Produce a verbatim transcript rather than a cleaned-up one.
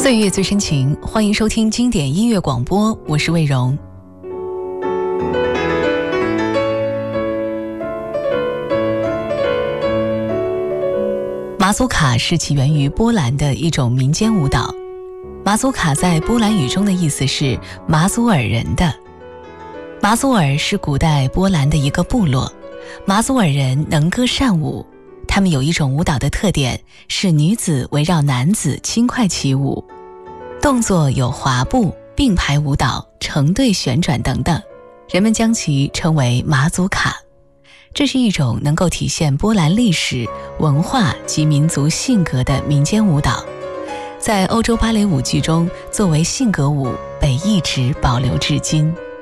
岁月最深情，欢迎收听经典音乐广播，我是魏荣。马祖卡是起源于波兰的一种民间舞蹈。马祖卡在波兰语中的意思是马祖尔人的。马祖尔是古代波兰的一个部落，马祖尔人能歌善舞，他们有一种舞蹈的特点是女子围绕男子轻快起舞，动作有滑步、并排舞蹈、成对旋转等等，人们将其称为马祖卡。这是一种能够体现波兰历史、文化及民族性格的民间舞蹈，在欧洲芭蕾舞剧中作为性格舞被一直保留至今。